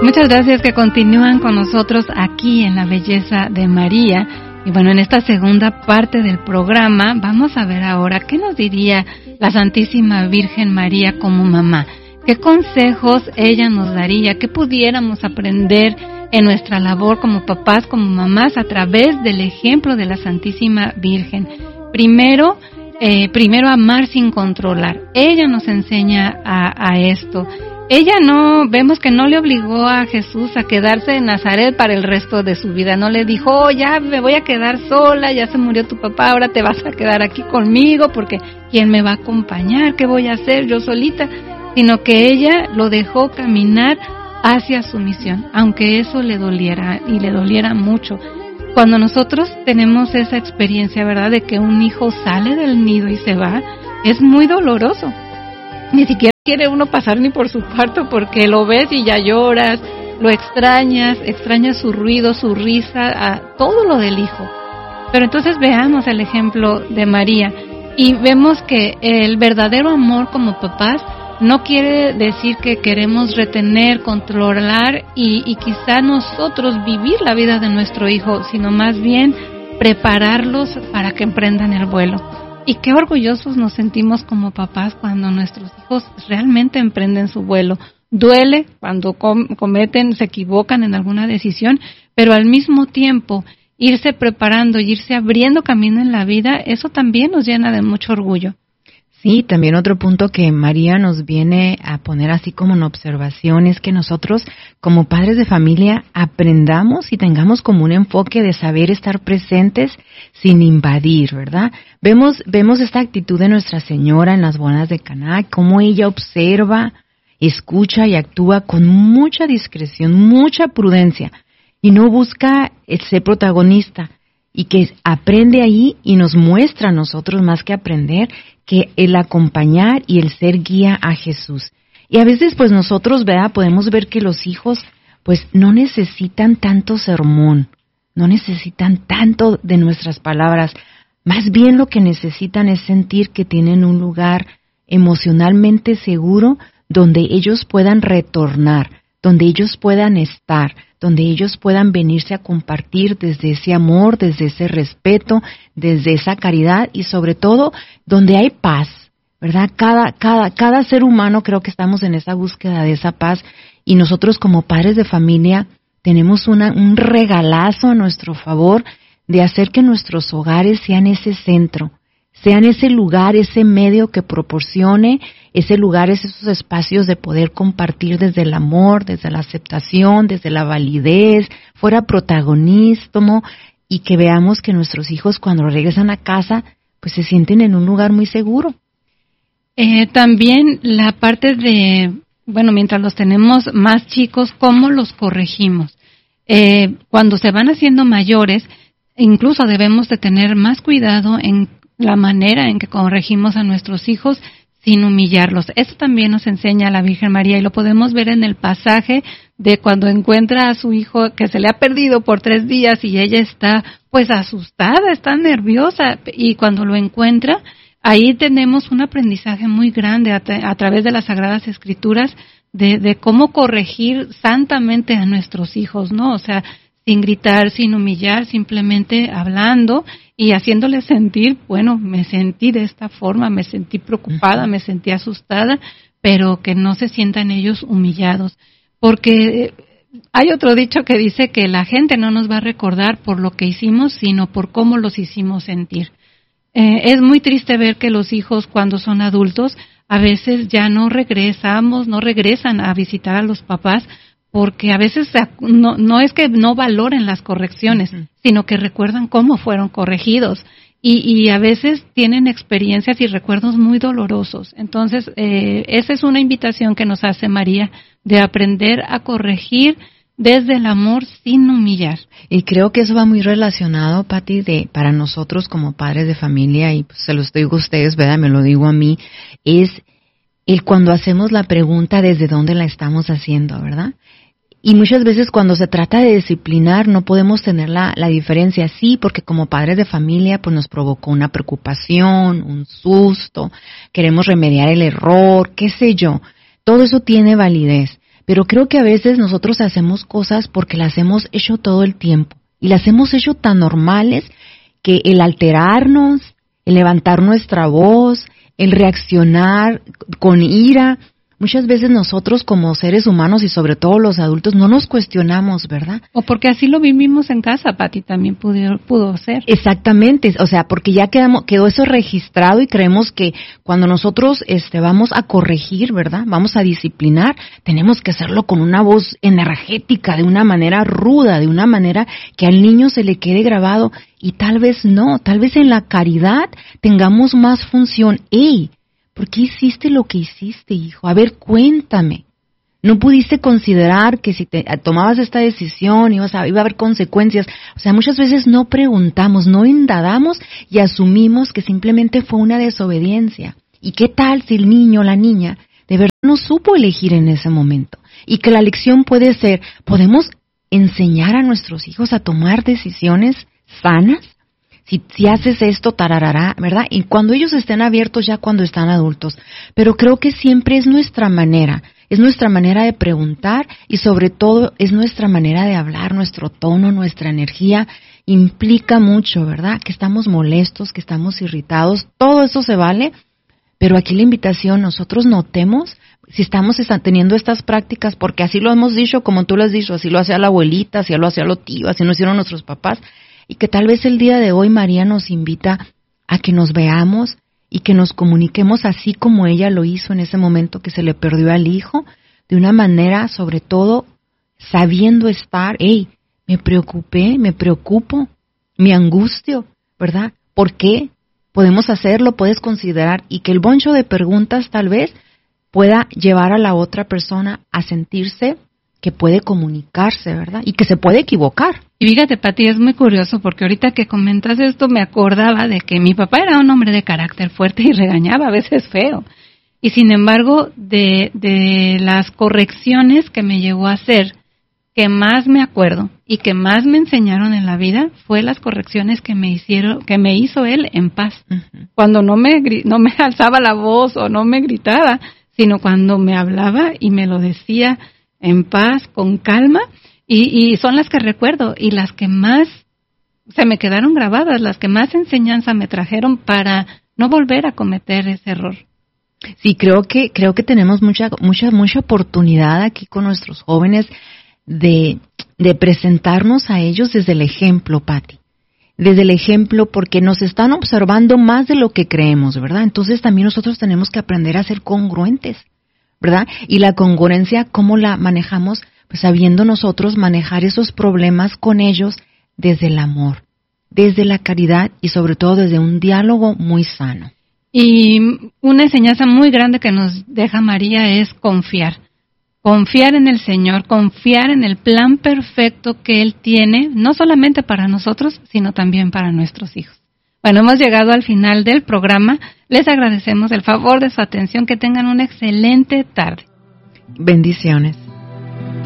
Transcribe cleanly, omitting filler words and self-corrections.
Muchas gracias que continúan con nosotros aquí en La Belleza de María. Y bueno, en esta segunda parte del programa vamos a ver ahora qué nos diría la Santísima Virgen María como mamá. ¿Qué consejos ella nos daría? ¿Qué pudiéramos aprender en nuestra labor como papás, como mamás, a través del ejemplo de la Santísima Virgen? Primero amar sin controlar. Ella nos enseña a esto. Ella vemos que no le obligó a Jesús a quedarse en Nazaret para el resto de su vida. No le dijo, ya me voy a quedar sola, ya se murió tu papá, ahora te vas a quedar aquí conmigo porque ¿quién me va a acompañar? ¿Qué voy a hacer yo solita? Sino que ella lo dejó caminar hacia su misión, aunque eso le doliera y le doliera mucho. Cuando nosotros tenemos esa experiencia, ¿verdad?, de que un hijo sale del nido y se va, es muy doloroso. Ni siquiera quiere uno pasar ni por su parto porque lo ves y ya lloras, lo extrañas su ruido, su risa, todo lo del hijo. Pero entonces veamos el ejemplo de María y vemos que el verdadero amor como papás no quiere decir que queremos retener, controlar y quizá nosotros vivir la vida de nuestro hijo, sino más bien prepararlos para que emprendan el vuelo. Y qué orgullosos nos sentimos como papás cuando nuestros hijos realmente emprenden su vuelo. Duele cuando se equivocan en alguna decisión, pero al mismo tiempo irse preparando y irse abriendo camino en la vida, eso también nos llena de mucho orgullo. Sí, también otro punto que María nos viene a poner así como en observación es que nosotros como padres de familia aprendamos y tengamos como un enfoque de saber estar presentes sin invadir, ¿verdad? Vemos esta actitud de Nuestra Señora en las bodas de Caná, cómo ella observa, escucha y actúa con mucha discreción, mucha prudencia y no busca ser protagonista y que aprende ahí y nos muestra a nosotros más que aprender que el acompañar y el ser guía a Jesús. Y a veces pues nosotros, ¿verdad?, podemos ver que los hijos pues no necesitan tanto sermón, no necesitan tanto de nuestras palabras, más bien lo que necesitan es sentir que tienen un lugar emocionalmente seguro donde ellos puedan retornar, donde ellos puedan estar, donde ellos puedan venirse a compartir desde ese amor, desde ese respeto, desde esa caridad y sobre todo donde hay paz, ¿verdad? Cada ser humano creo que estamos en esa búsqueda de esa paz y nosotros como padres de familia tenemos un regalazo a nuestro favor de hacer que nuestros hogares sean ese centro, sean ese lugar, ese medio que proporcione ese lugar, esos espacios de poder compartir desde el amor, desde la aceptación, desde la validez, fuera protagonismo y que veamos que nuestros hijos cuando regresan a casa pues se sienten en un lugar muy seguro. También la parte de, mientras los tenemos más chicos, ¿cómo los corregimos? Cuando se van haciendo mayores, incluso debemos de tener más cuidado en la manera en que corregimos a nuestros hijos sin humillarlos. Eso también nos enseña la Virgen María y lo podemos ver en el pasaje de cuando encuentra a su hijo que se le ha perdido por 3 días y ella está pues asustada, está nerviosa y cuando lo encuentra, ahí tenemos un aprendizaje muy grande a través de las Sagradas Escrituras de cómo corregir santamente a nuestros hijos, ¿no? O sea, sin gritar, sin humillar, simplemente hablando y haciéndoles sentir, me sentí de esta forma, me sentí preocupada, me sentí asustada, pero que no se sientan ellos humillados. Porque hay otro dicho que dice que la gente no nos va a recordar por lo que hicimos, sino por cómo los hicimos sentir. Es muy triste ver que los hijos cuando son adultos a veces ya no regresan a visitar a los papás porque a veces no es que no valoren las correcciones, sino que recuerdan cómo fueron corregidos y a veces tienen experiencias y recuerdos muy dolorosos. Entonces, esa es una invitación que nos hace María de aprender a corregir desde el amor sin humillar. Y creo que eso va muy relacionado, Pati, para nosotros como padres de familia, y pues se los digo a ustedes, ¿verdad? Me lo digo a mí, es el cuando hacemos la pregunta desde dónde la estamos haciendo, ¿verdad? Y muchas veces cuando se trata de disciplinar no podemos tener la diferencia, sí, porque como padres de familia pues nos provocó una preocupación, un susto, queremos remediar el error, qué sé yo, todo eso tiene validez. Pero creo que a veces nosotros hacemos cosas porque las hemos hecho todo el tiempo. Y las hemos hecho tan normales que el alterarnos, el levantar nuestra voz, el reaccionar con ira, muchas veces nosotros como seres humanos y sobre todo los adultos no nos cuestionamos, ¿verdad? O porque así lo vivimos en casa, Pati, también pudo ser. Exactamente, o sea, porque ya quedó eso registrado y creemos que cuando nosotros vamos a corregir, ¿verdad? Vamos a disciplinar, tenemos que hacerlo con una voz energética, de una manera ruda, de una manera que al niño se le quede grabado y tal vez no, tal vez en la caridad tengamos más función. ¡Ey! ¿Por qué hiciste lo que hiciste, hijo? A ver, cuéntame. ¿No pudiste considerar que si tomabas esta decisión iba a haber consecuencias? O sea, muchas veces no preguntamos, no indagamos y asumimos que simplemente fue una desobediencia. ¿Y qué tal si el niño o la niña de verdad no supo elegir en ese momento? Y que la lección puede ser, ¿podemos enseñar a nuestros hijos a tomar decisiones sanas? Si haces esto, tararará, ¿verdad? Y cuando ellos estén abiertos ya cuando están adultos. Pero creo que siempre es nuestra manera de preguntar y sobre todo es nuestra manera de hablar, nuestro tono, nuestra energía implica mucho, ¿verdad? Que estamos molestos, que estamos irritados, todo eso se vale, pero aquí la invitación, nosotros notemos si estamos teniendo estas prácticas, porque así lo hemos dicho, como tú lo has dicho, así lo hacía la abuelita, así lo hacía lo tío, así lo hicieron nuestros papás. Y que tal vez el día de hoy María nos invita a que nos veamos y que nos comuniquemos así como ella lo hizo en ese momento que se le perdió al hijo, de una manera sobre todo sabiendo estar, me preocupé, me preocupo, me angustio, ¿verdad? ¿Por qué? Podemos hacerlo, puedes considerar y que el boncho de preguntas tal vez pueda llevar a la otra persona a sentirse que puede comunicarse, ¿verdad? Y que se puede equivocar. Y fíjate, Pati, es muy curioso porque ahorita que comentas esto me acordaba de que mi papá era un hombre de carácter fuerte y regañaba a veces feo. Y sin embargo, de las correcciones que me llegó a hacer, que más me acuerdo y que más me enseñaron en la vida, fue las correcciones que me hizo él en paz. Uh-huh. Cuando no me alzaba la voz o no me gritaba, sino cuando me hablaba y me lo decía en paz, con calma, y son las que recuerdo y las que más se me quedaron grabadas, las que más enseñanza me trajeron para no volver a cometer ese error. Sí, creo que tenemos mucha oportunidad aquí con nuestros jóvenes de presentarnos a ellos desde el ejemplo, Pati. Desde el ejemplo, porque nos están observando más de lo que creemos, ¿verdad? Entonces también nosotros tenemos que aprender a ser congruentes, ¿verdad? Y la congruencia, ¿cómo la manejamos? Pues sabiendo nosotros manejar esos problemas con ellos desde el amor, desde la caridad y sobre todo desde un diálogo muy sano. Y una enseñanza muy grande que nos deja María es confiar. Confiar en el Señor, confiar en el plan perfecto que Él tiene, no solamente para nosotros, sino también para nuestros hijos. Bueno, hemos llegado al final del programa. Les agradecemos el favor de su atención. Que tengan una excelente tarde. Bendiciones.